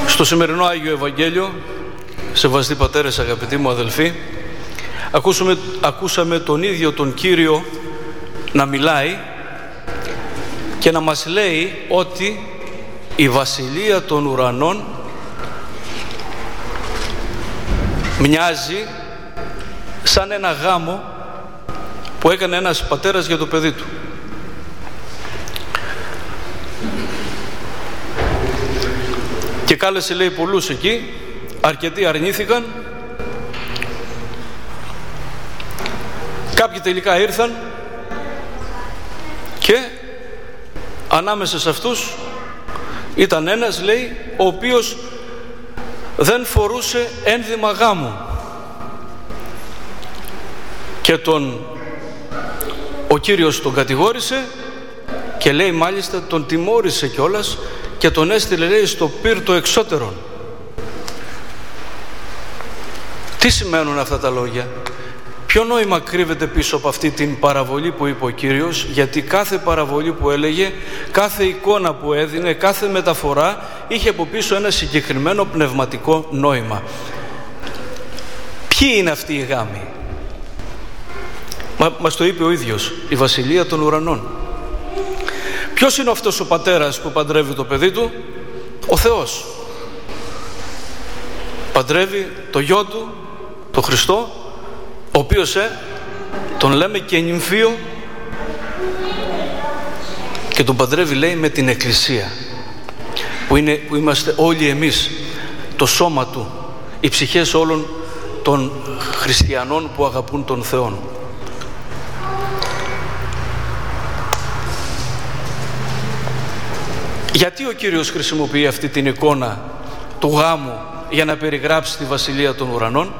Στο σημερινό Άγιο Ευαγγέλιο, σεβαστοί πατέρες, αγαπητοί μου αδελφοί, ακούσαμε τον ίδιο τον Κύριο να μιλάει και να μας λέει ότι η Βασιλεία των Ουρανών μοιάζει σαν ένα γάμο που έκανε ένας πατέρας για το παιδί του. Και κάλεσε, λέει, πολλούς εκεί, αρκετοί αρνήθηκαν, κάποιοι τελικά ήρθαν και ανάμεσα σε αυτούς ήταν ένας, λέει, ο οποίος δεν φορούσε ένδυμα γάμου και ο Κύριος τον κατηγόρησε και, λέει, μάλιστα τον τιμώρησε κιόλας και τον έστειλε, λέει, στο πύρτο εξώτερον. Τι σημαίνουν αυτά τα λόγια? Ποιο νόημα κρύβεται πίσω από αυτή την παραβολή που είπε ο Κύριος? Γιατί κάθε παραβολή που έλεγε, κάθε εικόνα που έδινε, κάθε μεταφορά είχε από πίσω ένα συγκεκριμένο πνευματικό νόημα. Ποιοι είναι αυτοί οι γάμοι? Μας το είπε ο ίδιος, η Βασιλεία των Ουρανών. Ποιος είναι αυτός ο πατέρας που παντρεύει το παιδί του? Ο Θεός. Παντρεύει το γιο του, το Χριστό, ο οποίος τον λέμε και νυμφίο, και τον παντρεύει, λέει, με την Εκκλησία που είμαστε όλοι εμείς, το σώμα του, οι ψυχές όλων των χριστιανών που αγαπούν τον Θεό. Γιατί ο Κύριος χρησιμοποιεί αυτή την εικόνα του γάμου για να περιγράψει τη Βασιλεία των Ουρανών?